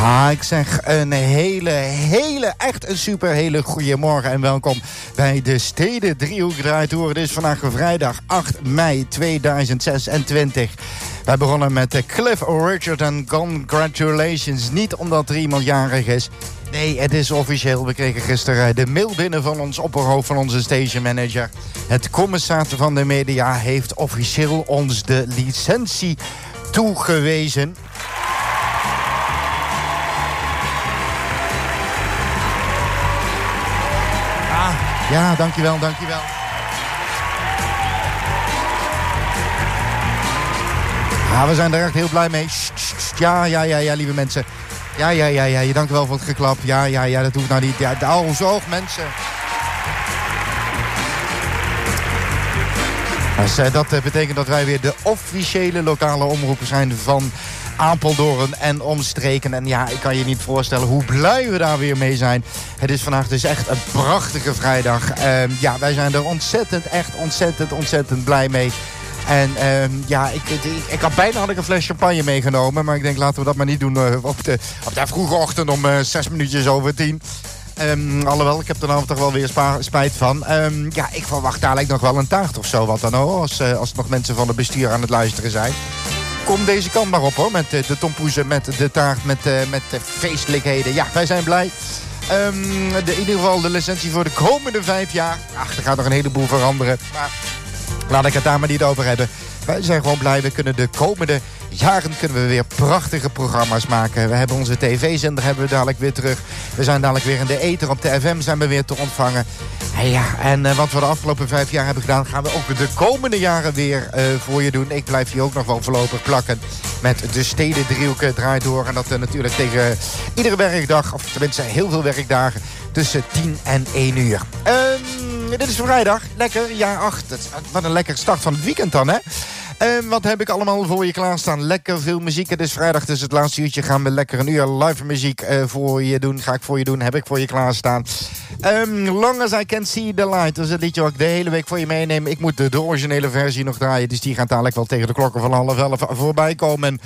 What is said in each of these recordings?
Ik zeg een echt een super hele goede morgen en welkom bij de Steden Driehoek Draaidoor. Het is vandaag vrijdag 8 mei 2026. Wij begonnen met Cliff Richard en congratulations. Niet omdat er iemand jarig is. Nee, het is officieel. We kregen gisteren de mail binnen van ons opperhoofd van onze station manager. Het commissaris van de media heeft officieel ons de licentie toegewezen. Ja, dankjewel. Ja, we zijn er echt heel blij mee. Ja, lieve mensen. Ja, dankjewel voor het geklap. Ja, dat hoeft nou niet. Ja, zo, mensen. Dus, dat betekent dat wij weer de officiële lokale omroepen zijn van Apeldoorn en omstreken. En ja, ik kan je niet voorstellen hoe blij we daar weer mee zijn. Het is vandaag dus echt een prachtige vrijdag. Wij zijn er ontzettend blij mee. En ik had een fles champagne meegenomen. Maar ik denk, laten we dat maar niet doen op de vroege ochtend om 6 minuutjes over 10. Alhoewel, ik heb er nou toch wel weer spijt van. Ik verwacht dadelijk nog wel een taart of zo. Wat dan ook, als nog mensen van het bestuur aan het luisteren zijn. Kom deze kant maar op hoor, met de tompoezen, met de taart, met de feestelijkheden. Ja, wij zijn blij. In ieder geval de licentie voor de komende 5 jaar. Er gaat nog een heleboel veranderen. Maar laat ik het daar maar niet over hebben. Wij zijn gewoon blij. We kunnen de komende jaren weer prachtige programma's maken. We hebben onze tv-zender dadelijk weer terug. We zijn dadelijk weer in de ether. Op de FM zijn we weer te ontvangen. En wat we de afgelopen 5 jaar hebben gedaan, gaan we ook de komende jaren weer voor je doen. Ik blijf hier ook nog wel voorlopig plakken met de Steden Driehoek Draaidoor. En dat natuurlijk tegen iedere werkdag, of tenminste heel veel werkdagen, tussen 10 en 1 uur. Dit is vrijdag. Lekker, jaar 8. Wat een lekker start van het weekend dan, hè? Wat heb ik allemaal voor je klaarstaan? Lekker veel muziek. Het is vrijdag, dus het laatste uurtje gaan we lekker een uur live muziek voor je doen. Ga ik voor je doen, heb ik voor je klaarstaan. Long as I can see the light. Dat is het liedje wat ik de hele week voor je meeneem. Ik moet de originele versie nog draaien, dus die gaat dadelijk wel tegen de klokken van 10:30 voorbij komen.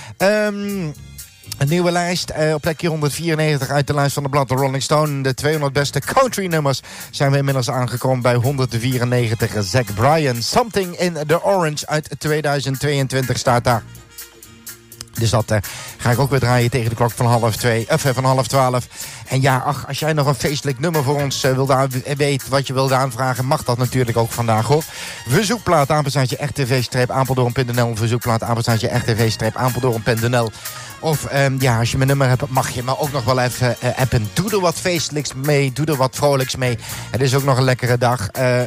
Een nieuwe lijst op plekje 194 uit de lijst van het blad de Rolling Stone. De 200 beste country nummers zijn we inmiddels aangekomen bij 194. Zach Bryan, Something in the Orange uit 2022 staat daar. Dus dat ga ik ook weer draaien tegen de klok van 11:30. En ja, als jij nog een feestelijk nummer voor ons weet wat je wilde aanvragen, mag dat natuurlijk ook vandaag hoor. Verzoekplaat apenstaartje rtv-apeldoorn.nl. Verzoekplaat apenstaartje rtv-apeldoorn.nl. Of als je mijn nummer hebt, mag je me ook nog wel even appen. Doe er wat feestelijks mee, doe er wat vrolijks mee. Het is ook nog een lekkere dag.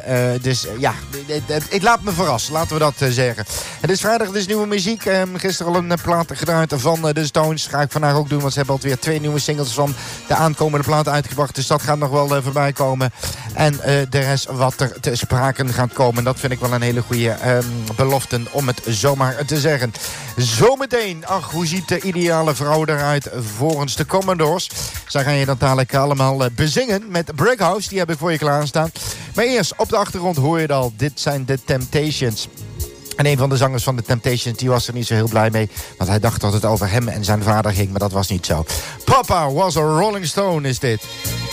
Ik laat me verrassen, laten we dat zeggen. Het is vrijdag, het is nieuwe muziek. Gisteren al een plaat gedraaid van de Stones. Ga ik vandaag ook doen, want ze hebben alweer 2 nieuwe singles van de aankomende plaat uitgebracht. Dus dat gaat nog wel voorbij komen. En de rest wat er te sprake gaat komen. Dat vind ik wel een hele goede belofte, om het zomaar te zeggen. Zometeen, hoe ziet de ideale vrouw eruit volgens de Commodores? Zij gaan je dat dadelijk allemaal bezingen met Brickhouse. Die heb ik voor je klaarstaan. Maar eerst, op de achtergrond hoor je het al. Dit zijn de Temptations. En een van de zangers van de Temptations, die was er niet zo heel blij mee. Want hij dacht dat het over hem en zijn vader ging, maar dat was niet zo. Papa was a Rolling Stone, is dit.